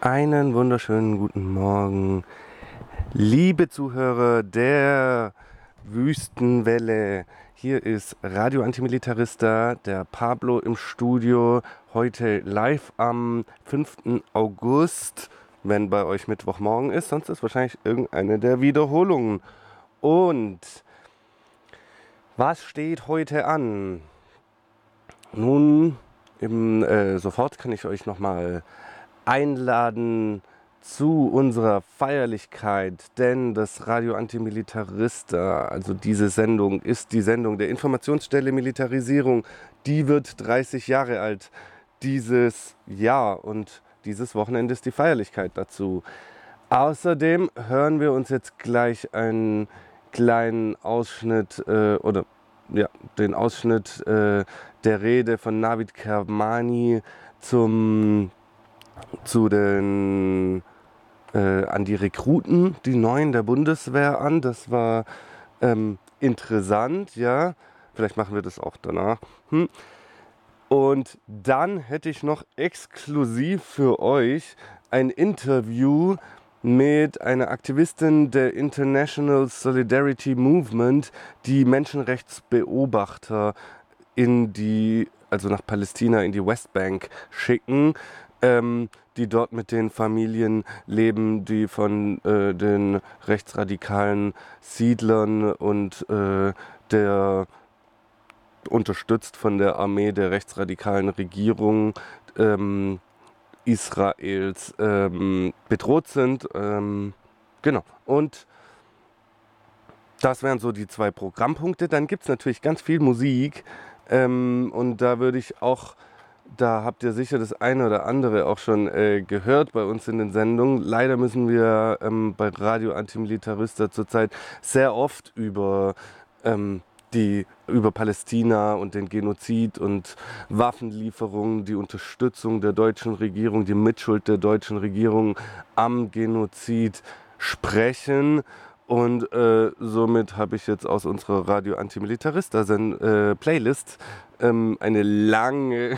Einen wunderschönen guten Morgen, liebe Zuhörer der Wüstenwelle. Hier ist Radio Antimilitarista, der Pablo im Studio, heute live am 5. August, wenn bei euch Mittwochmorgen ist, sonst ist wahrscheinlich irgendeine der Wiederholungen. Und was steht heute an? Nun, sofort kann ich euch nochmal einladen zu unserer Feierlichkeit, denn das Radio Antimilitarista, also diese Sendung, ist die Sendung der Informationsstelle Militarisierung. Die wird 30 Jahre alt dieses Jahr und dieses Wochenende ist die Feierlichkeit dazu. Außerdem hören wir uns jetzt gleich einen kleinen Ausschnitt den Ausschnitt der Rede von Navid Kermani an die Rekruten, die Neuen der Bundeswehr an. Das war interessant, ja. Vielleicht machen wir das auch danach. Und dann hätte ich noch exklusiv für euch ein Interview mit einer Aktivistin der International Solidarity Movement, die Menschenrechtsbeobachter nach Palästina in die Westbank schicken, die dort mit den Familien leben, die von den rechtsradikalen Siedlern und unterstützt von der Armee der rechtsradikalen Regierung Israels bedroht sind. Genau. Und das wären so die 2 Programmpunkte. Dann gibt es natürlich ganz viel Musik und da habt ihr sicher das eine oder andere auch schon gehört bei uns in den Sendungen. Leider müssen wir bei Radio Antimilitarista zurzeit sehr oft über Palästina und den Genozid und Waffenlieferungen, die Unterstützung der deutschen Regierung, die Mitschuld der deutschen Regierung am Genozid sprechen. Und somit habe ich jetzt aus unserer Radio Antimilitarista Playlist eine lange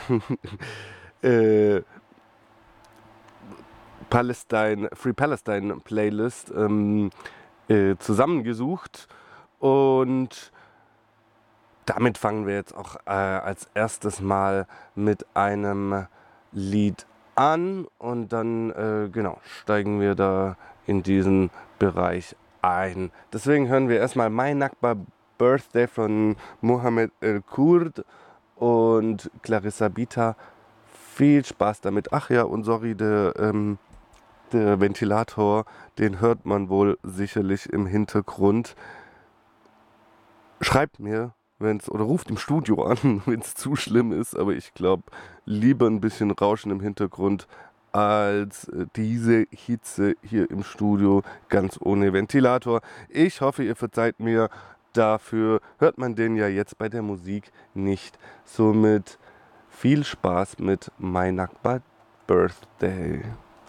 Free Palestine Playlist zusammengesucht. Und damit fangen wir jetzt auch als erstes mal mit einem Lied an und dann steigen wir da in diesen Bereich ein. Deswegen hören wir erstmal My Nakba Birthday von Mohammed El-Kurd und Clarissa Bita. Viel Spaß damit. Ach ja, und sorry, der Ventilator, den hört man wohl sicherlich im Hintergrund. Schreibt mir, oder ruft im Studio an, wenn es zu schlimm ist, aber ich glaube, lieber ein bisschen Rauschen im Hintergrund als diese Hitze hier im Studio ganz ohne Ventilator. Ich hoffe, ihr verzeiht mir. Dafür hört man den ja jetzt bei der Musik nicht. Somit viel Spaß mit My Nakba Birthday.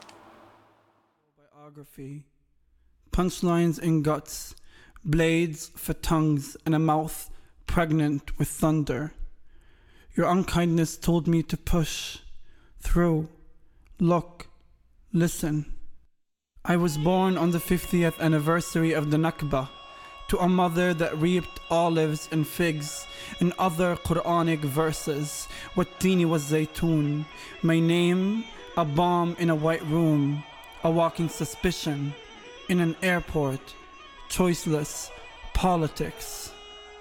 Biography. Punchlines and guts. Blades for tongues and a mouth pregnant with thunder. Your unkindness told me to push through. Look, listen. I was born on the 50th anniversary of the Nakba, to a mother that reaped olives and figs and other Quranic verses. Wattini was zaytun. My name, a bomb in a white room, a walking suspicion in an airport, choiceless politics.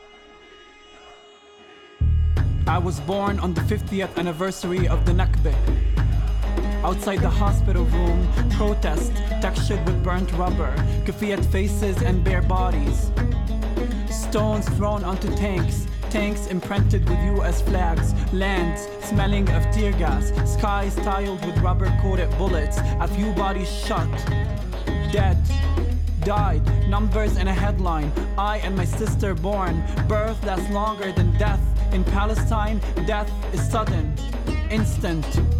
I was born on the 50th anniversary of the Nakba. Outside the hospital room, protest, textured with burnt rubber, kafiyat faces and bare bodies. Stones thrown onto tanks, tanks imprinted with US flags, lands smelling of tear gas, skies tiled with rubber-coated bullets, a few bodies shot, dead, died, numbers in a headline, I and my sister born, birth lasts longer than death. In Palestine, death is sudden, instant.